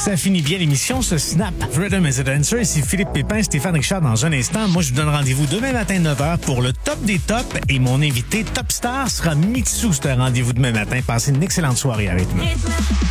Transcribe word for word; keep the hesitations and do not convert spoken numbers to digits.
Ça finit bien l'émission, ce Snap. Rhythm is a Dancer, ici Philippe Pépin, Stéphane Richard dans un instant. Moi, je vous donne rendez-vous demain matin neuf heures pour le top des tops et mon invité top star sera Mitsou. C'est un rendez-vous demain matin. Passez une excellente soirée avec nous.